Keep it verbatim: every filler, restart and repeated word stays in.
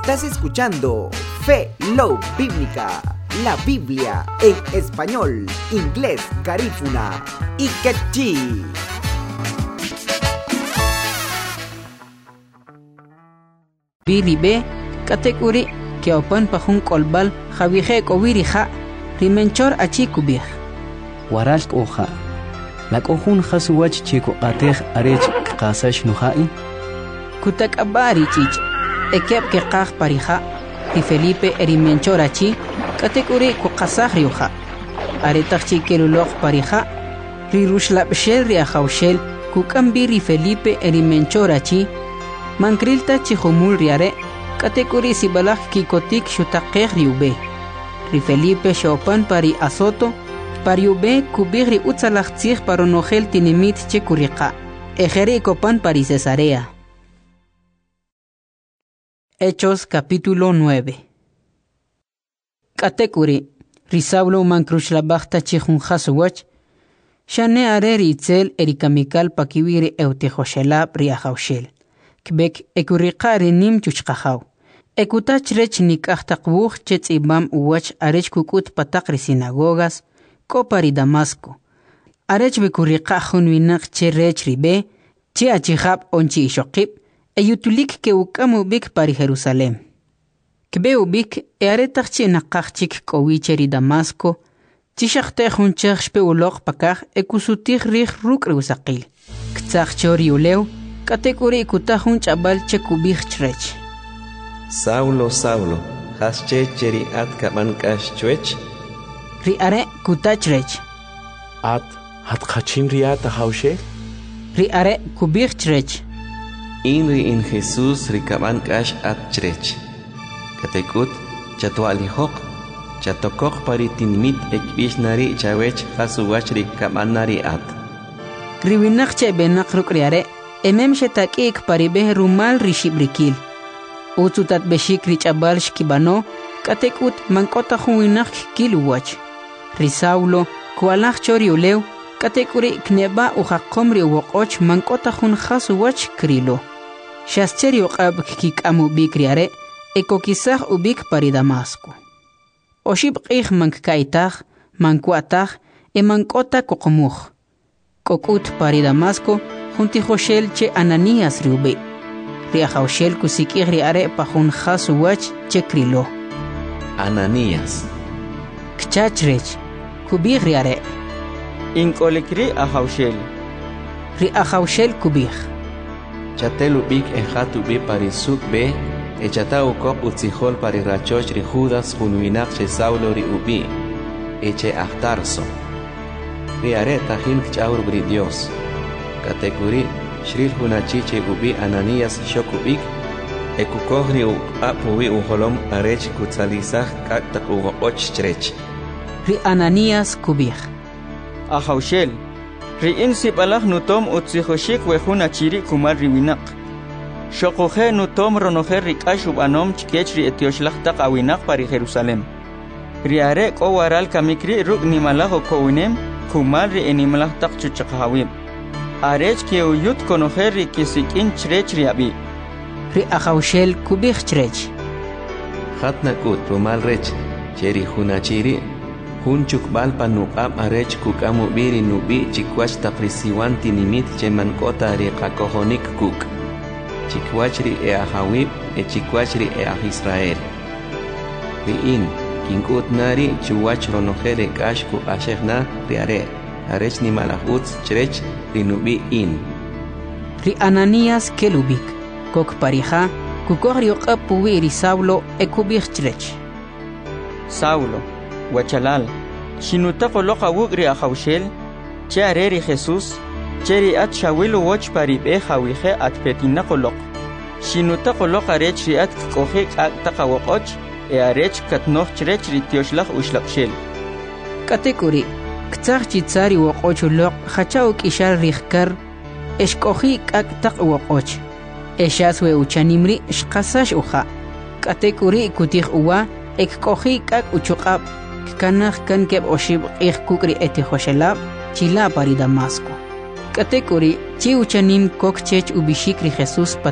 Estás escuchando Fe Love Bíblica, la Biblia en español, inglés, garífuna y quechí. Biribe, katekuri, que opan pajun kolbal, javije kowirija, rimenchor achikubij. Waralk oja, la kohun hasuwach chico atej arech kasash nuhai. Kutak abari chich, ekep ke kaj parija, ri Felipe erimenchor achi, katekuri kukasaj rioja. Aretach chikeluloj parija, ri rushlapshel riajaushel, kukambi ri Felipe erimenchor achi, mankrilta chihumul riare, katekuri sibalaj kikotik shutakej riube. Ri Felipe shopan pari azoto, pariube kubigri utzalaj tzij paronojel tinimit chekurika. Ejere copan pari Cesarea. Hechos capítulo nueve. Katekuri, Risaulo mankruchlabachta chihun hasuwach, shane areri itzel erikamikal pakiwiri eutejoshelab riajaushel. Kbek ekurikari nim chuchkahaw. Ekutach rech nikahtakbuch chetz ibam uwach arech kukut patakri sinagogas, kopari Damasco. Arech bekurikahun winak che rech ribe, che achihab onchi ishokib, eyutulik ke ukamu bik pari Jerusalem. Kbe ubik e aretach che nakachik kowicheri Damasco, chishakte hunchach shpe ulok pakach ekusutich rich ruk reusakil. Ktsach chori uleu, katekuri ikutahun chabal che kubich chrech. Saulo, Saulo, hasche cheri at kaman kash chwech? Ri are kutachrech. At hat kachim riata haushe? Ri are kubich chrech. Inri in Jesús rikaban kash at chrech. Katekut chatualihok, chatokok paritinmit ekbish nari chawech hasuwach rikaban nari at. Riwinak che benak ruk riare, emem shetakik paribeh rumal rishibrikil. Utsutat beshik richabal shkibano, katekut mankota huwinak kiluwach. Risaulo, kualach choriuleu, katekuri kneba uhakomri uwokoch mankota hun hasuwach krilo. Shascheri uqab kikamu bikriare, ekokisaj ubik pari Damasco. Oshib qih mankaitaj, mankuataj, e mankota kokomuj. Kokut pari Damasco, junti Joshel che Ananías riube. Riajaushel kusikih riare pajun hasuwach che krilo. Ananías. Kchachrech, kubih riare. Inkolikri ajaushel. Riajaushel kubih. Chatelu bik ejatu bi parisuk be, echata ukok utzihol pari rachoch ri Judas junwinak che Saulo ri ubi, eche ahtarso. Riare tajin kchaur bri Dios. Katekuri, shril hunachiche ubi Ananías shokubik, ekukohri u apuwi uholom arech kutzalizach kaktak ugoch chrech. Ri Ananías kubih. Ajaushel. Ri'in sibalach nutom utzihoshik wehun achiri kumar riwinak. Shokoje nutom ronoje rikash ubanom chkech ri etioshlach tak awinak pari Jerusalem. Riare ko waral kamikri ruk nimalach okowinem kumar ri enimlach tak chuchakahawim. Arech ke uyut konoje ri kisikin chrech riabi. Ri Ajaushel kubih chrech. Hatnakut rumal rech, cheri hunachiri, Hunchuk balpa nuqam arech kukamu biri nubi chikwach taprisiwan tinimit chemankota riqakohonik kuk. Chikwachri e ahawib e chikwachri e ah Israel. Riin, kinkut nari chuwach ronojere kashku ashegna riare. Arech ni malahutz chrech rinubi in. Ri Ananías kelubik. Kok parija, kukor yoqab puwi ri Saulo e kubich chrech. Saulo. Wachalal, shinutako loka wugri ajaushel, che areri Jesús, cheri at shawilu wach paribe hawije at petinako lok. Shinutako loka rech riat kohek at takawokoch, e arech katnoch chrech ritioslach ushlakshel. Katekuri, ktsach chitsari wokoch lok, hachauk ishar rihkar, eshkohi kak tak wokoch. Eshaswe uchanimri shkasash uha. Katekuri kutih uwa, ekkohi kak uchukab. Kanach kan keb oshib ich kukri eti Joshelab, chila pari Damasco. Katekuri, chi uchanim kok chech ubishikri Jesús